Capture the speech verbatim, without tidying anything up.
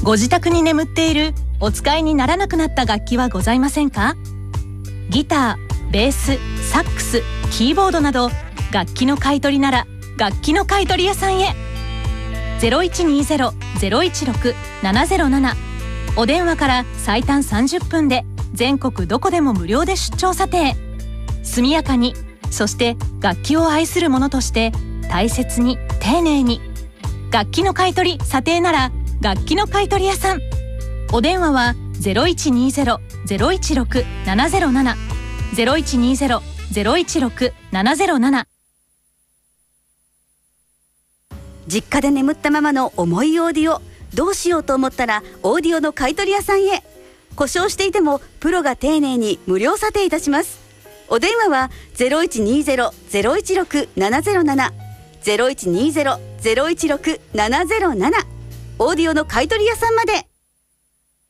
ご自宅に眠っているお使いにならなくなった楽器はございませんか？ギター、ベース、サックス、キーボードなど楽器の買い取りなら楽器の買い取り屋さんへ。 ゼロいちにゼロ ゼロいちろく ななゼロなな お電話から最短さんじゅっぷんで全国どこでも無料で出張査定。速やかに、そして楽器を愛する者として大切に丁寧に。楽器の買い取り査定なら楽器の買い取り屋さん。お電話は ゼロいちにゼロ ゼロいちろく ななゼロなな ゼロいちにゼロ ゼロいちろく ななゼロなな。 実家で眠ったままの重いオーディオ、どうしようと思ったらオーディオの買い取り屋さんへ。故障していてもプロが丁寧に無料査定いたします。お電話は ゼロいちにゼロ ゼロいちろく ななゼロなな ゼロいちにゼロ ゼロいちろく ななゼロなな オーディオの買い取り屋さんまで。